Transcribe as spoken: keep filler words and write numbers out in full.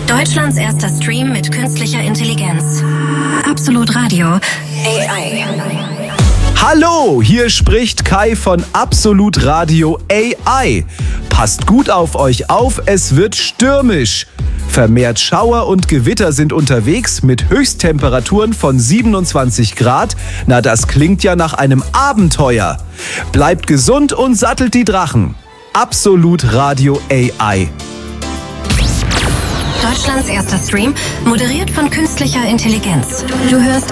Deutschlands erster Stream mit künstlicher Intelligenz. Absolut Radio A I. Hallo, hier spricht Kai von Absolut Radio A I. Passt gut auf euch auf, es wird stürmisch. Vermehrt Schauer und Gewitter sind unterwegs mit Höchsttemperaturen von siebenundzwanzig Grad. Na, das klingt ja nach einem Abenteuer. Bleibt gesund und sattelt die Drachen. Absolut Radio A I. Deutschlands erster Stream, moderiert von künstlicher Intelligenz. Du hörst